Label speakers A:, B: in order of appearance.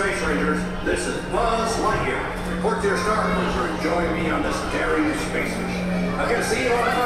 A: Space Rangers. This is Buzz Lightyear. Report to your star cruiser and join me on this daring space mission. I'm going to see you on